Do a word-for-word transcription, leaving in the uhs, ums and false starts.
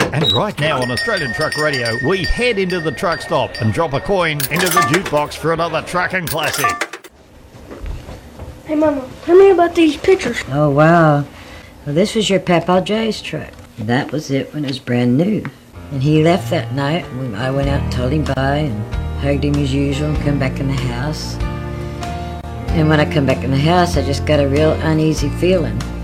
And right now on Australian Truck Radio, we head into the truck stop and drop a coin into the jukebox for another trucking classic. Hey, Mama, tell me about these pictures. Oh, wow. Well, this was your Papa Jay's truck. That was it when it was brand new. And he left that night. I went out and told him bye and hugged him as usual and come back in the house. And when I come back in the house, I just got a real uneasy feeling.